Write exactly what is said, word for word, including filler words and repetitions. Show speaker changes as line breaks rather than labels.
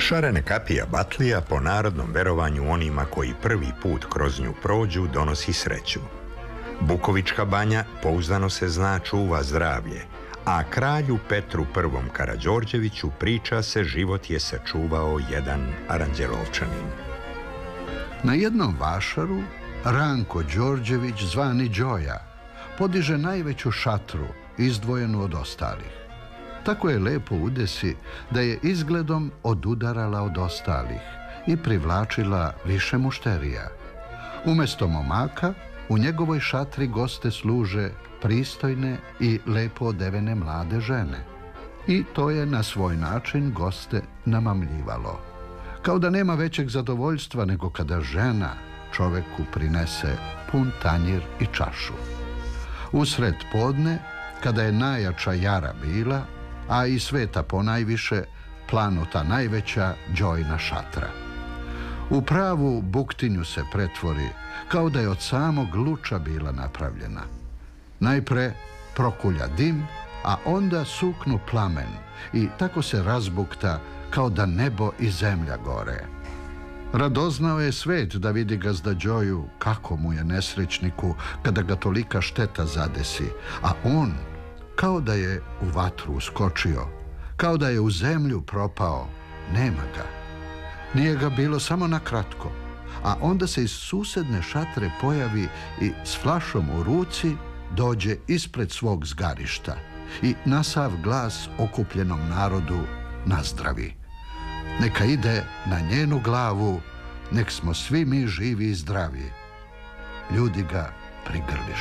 Šarene kapija Batlija po narodnom verovanju onima koji prvi put kroz nju prođu donosi sreću. Bukovička banja pouzdano se zna čuva zdravlje, a kralju Petru I. Karađorđeviću priča se život je sačuvao jedan Aranđelovčanin.
Na jednom vašaru Ranko Đorđević, zvani Đoja, podiže najveću šatru, izdvojenu od ostalih. Tako je lepo udesi da je izgledom odudarala od ostalih i privlačila više mušterija. Umesto momaka, u njegovoj šatri goste služe pristojne i lepo odevene mlade žene. I to je na svoj način goste namamljivalo. Kao da nema većeg zadovoljstva nego kada žena čoveku prinese pun tanjir i čašu. Usred podne, kada je najjača jara bila, a i sveta ponajviše, planuta najveća Đojina šatra. U pravu buktinju se pretvori, kao da je od samog luča bila napravljena. Najpre prokulja dim, a onda suknu plamen i tako se razbukta kao da nebo i zemlja gore. Radoznao je svet da vidi gazda Đoju kako mu je nesrećniku kada ga tolika šteta zadesi, a on kao da je u vatru uskočio, kao da je u zemlju propao, nema ga. Nije ga bilo samo na kratko, a onda se iz susedne šatre pojavi i s flašom u ruci dođe ispred svog zgarišta i na sav glas okupljenom narodu nazdravi. Neka ide na njenu glavu, nek smo svi mi živi i zdravi. Ljudi ga prigrliše.